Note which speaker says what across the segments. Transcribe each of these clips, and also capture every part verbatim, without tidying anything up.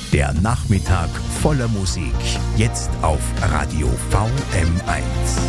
Speaker 1: Der Nachmittag voller Musik. Jetzt auf Radio V M eins.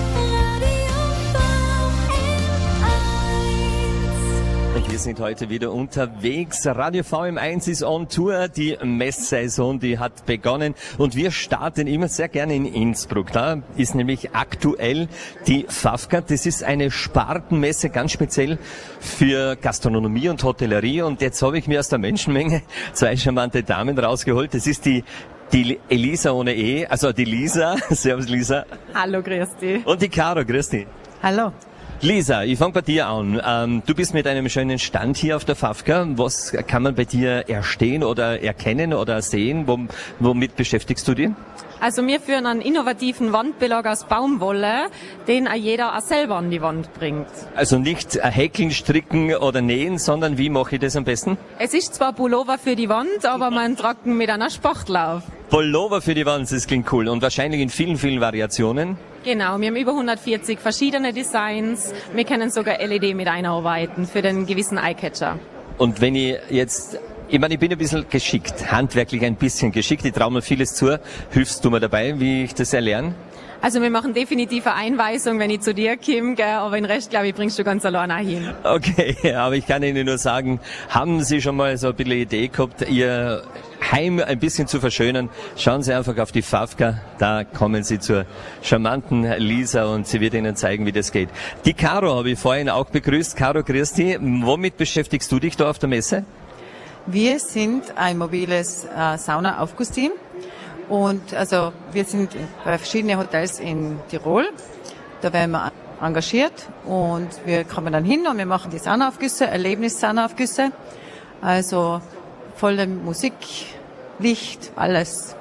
Speaker 2: Und wir sind heute wieder unterwegs. Radio V M eins ist on Tour. Die Messsaison, die hat begonnen. Und wir starten immer sehr gerne in Innsbruck. Da ist nämlich aktuell die FAFCA. Das ist eine Spartenmesse, ganz speziell für Gastronomie und Hotellerie. Und jetzt habe ich mir aus der Menschenmenge zwei charmante Damen rausgeholt. Das ist die Die Elisa ohne E, also die Lisa. Servus Lisa.
Speaker 3: Hallo, grüß dich.
Speaker 2: Und die Caro, grüß dich.
Speaker 3: Hallo.
Speaker 2: Lisa, ich fange bei dir an. Ähm, du bist mit einem schönen Stand hier auf der FAFCA. Was kann man bei dir erstehen oder erkennen oder sehen? Wom, womit beschäftigst du dich?
Speaker 3: Also wir führen einen innovativen Wandbelag aus Baumwolle, den auch jeder auch selber an die Wand bringt.
Speaker 2: Also nicht häkeln, stricken oder nähen, sondern wie mache ich das am besten?
Speaker 3: Es ist zwar Pullover für die Wand, aber man trocken mit einer Sportlauf.
Speaker 2: Pullover für die Wand, das klingt cool. Und wahrscheinlich in vielen, vielen Variationen.
Speaker 3: Genau, wir haben über hundertvierzig verschiedene Designs. Wir können sogar L E D mit einarbeiten für den gewissen Eyecatcher.
Speaker 2: Und wenn ich jetzt, ich meine, ich bin ein bisschen geschickt, handwerklich ein bisschen geschickt, ich traue mir vieles zu. Hilfst du mir dabei, wie ich das erlerne?
Speaker 3: Also wir machen definitiv eine Einweisung, wenn ich zu dir komme, gell? Aber den Rest, glaube ich, bringst du ganz alleine hin.
Speaker 2: Okay, aber ich kann Ihnen nur sagen, haben Sie schon mal so ein bisschen Idee gehabt, Ihr Heim ein bisschen zu verschönern? Schauen Sie einfach auf die FAFCA, da kommen Sie zur charmanten Lisa und sie wird Ihnen zeigen, wie das geht. Die Caro habe ich vorhin auch begrüßt. Caro, grüß dich. Womit beschäftigst du dich da auf der Messe?
Speaker 4: Wir sind ein mobiles äh, Sauna-Aufgussteam. Und also wir sind bei verschiedenen Hotels in Tirol, da werden wir engagiert und wir kommen dann hin und wir machen die Saunaaufgüsse, Erlebnis-Saunaaufgüsse, also volle Musik, Licht, alles.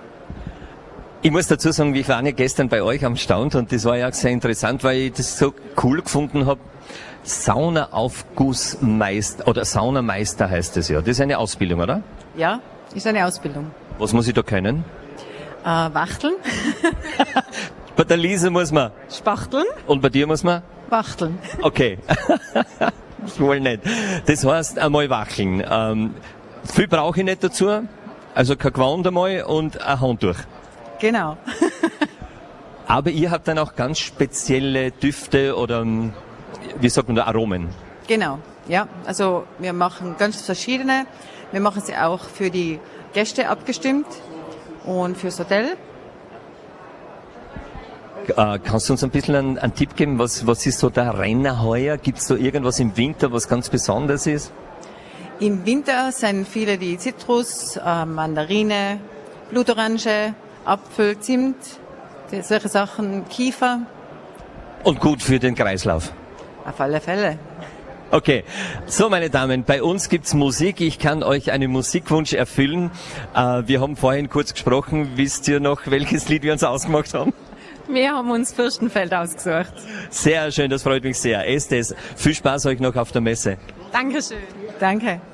Speaker 2: Ich muss dazu sagen, ich war ja gestern bei euch am Stand und das war ja sehr interessant, weil ich das so cool gefunden habe. Saunaaufgussmeister oder Saunameister heißt es ja. Das ist eine Ausbildung, oder?
Speaker 4: Ja, ist eine Ausbildung.
Speaker 2: Was muss ich da können?
Speaker 4: Äh, Wachteln.
Speaker 2: Bei der Lisa muss man
Speaker 4: Spachteln.
Speaker 2: Und bei dir muss man?
Speaker 4: Wachteln.
Speaker 2: Okay. Wohl nicht. Das heißt, einmal wackeln. Ähm, viel brauche ich nicht dazu. Also kein Gewand einmal und ein Handtuch.
Speaker 4: Genau.
Speaker 2: Aber ihr habt dann auch ganz spezielle Düfte oder, wie sagt man da, Aromen.
Speaker 4: Genau. Ja, also wir machen ganz verschiedene. Wir machen sie auch für die Gäste abgestimmt. Und fürs Hotel.
Speaker 2: Äh, kannst du uns ein bisschen einen, einen Tipp geben, was, was ist so der Renner heuer? Gibt es da irgendwas im Winter, was ganz besonders ist?
Speaker 4: Im Winter sind viele die Zitrus, äh, Mandarine, Blutorange, Apfel, Zimt, die, solche Sachen, Kiefer.
Speaker 2: Und gut für den Kreislauf?
Speaker 4: Auf alle Fälle.
Speaker 2: Okay, so meine Damen, bei uns gibt's Musik. Ich kann euch einen Musikwunsch erfüllen. Äh, wir haben vorhin kurz gesprochen. Wisst ihr noch, welches Lied wir uns ausgemacht haben?
Speaker 3: Wir haben uns Fürstenfeld ausgesucht.
Speaker 2: Sehr schön, das freut mich sehr. Estes, viel Spaß euch noch auf der Messe.
Speaker 3: Dankeschön.
Speaker 4: Danke.